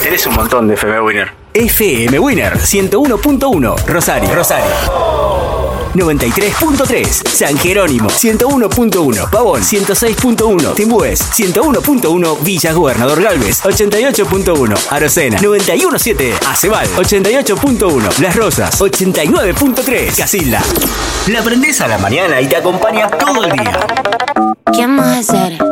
Tenés un montón de FM Winner. FM Winner 101.1 Rosario. 93.3 San Jerónimo, 101.1 Pavón, 106.1 Timbúes, 101.1 Villa Gobernador Galvez, 88.1 Arocena, 91.7 Acebal, 88.1 Las Rosas, 89.3 Casilda. La prendés a la mañana y te acompaña todo el día. ¿Qué vamos a hacer?